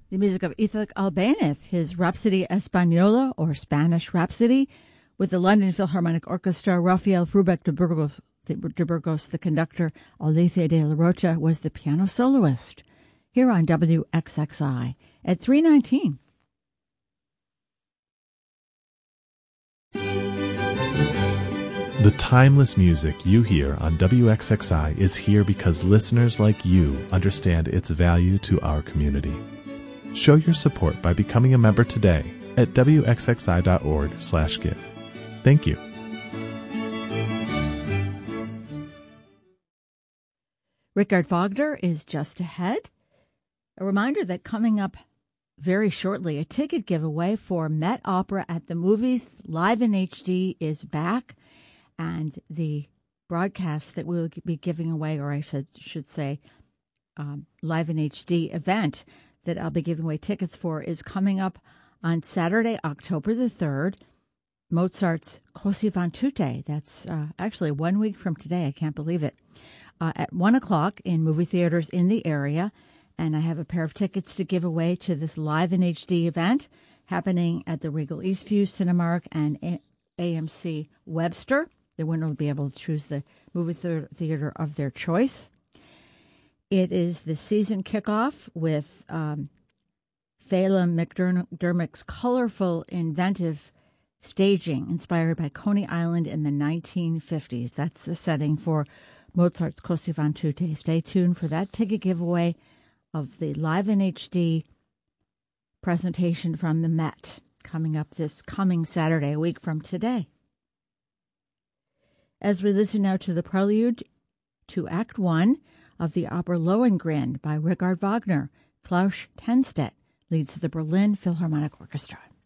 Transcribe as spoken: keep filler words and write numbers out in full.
The music of Ethel Albéniz, his Rhapsody Española, or Spanish Rhapsody, with the London Philharmonic Orchestra. Rafael Frubeck de Burgos, de Burgos, the conductor. Alicia de la Rocha was the piano soloist. Here on W X X I at three nineteen. The timeless music you hear on W X X I is here because listeners like you understand its value to our community. Show your support by becoming a member today at W X X I dot org slash give. Thank you. Richard Wagner is just ahead. A reminder that coming up very shortly, a ticket giveaway for Met Opera at the Movies live in H D is back. And the broadcast that we will be giving away, or I should, should say, um, live in H D event that I'll be giving away tickets for is coming up on Saturday, October the third, Mozart's Così fan tutte. That's uh, actually one week from today. I can't believe it. Uh, at one o'clock in movie theaters in the area. And I have a pair of tickets to give away to this live in H D event happening at the Regal Eastview, Cinemark, and A M C Webster. The winner will be able to choose the movie theater of their choice. It is the season kickoff with um, Phelim McDermott's colorful, inventive staging inspired by Coney Island in the nineteen fifties. That's the setting for Mozart's Così fan tutte. Stay tuned for that ticket giveaway of the live in H D presentation from the Met coming up this coming Saturday, a week from today. As we listen now to the prelude to Act One of the opera Lohengrin by Richard Wagner, Klaus Tenstedt leads the Berlin Philharmonic Orchestra.